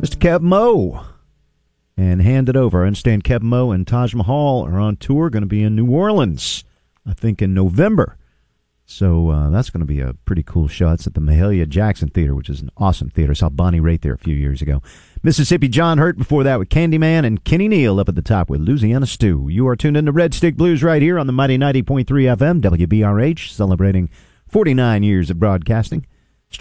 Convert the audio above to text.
Mr. Kev Moe, and hand it over. I understand Kev Moe and Taj Mahal are on tour, going to be in New Orleans, I think in November. So that's going to be a pretty cool show. It's at the Mahalia Jackson Theater, which is an awesome theater. Saw Bonnie Raitt there a few years ago. Mississippi John Hurt before that with Candyman, and Kenny Neal up at the top with Louisiana Stew. You are tuned in to Red Stick Blues right here on the mighty 90.3 FM, WBRH, celebrating 49 years of broadcasting.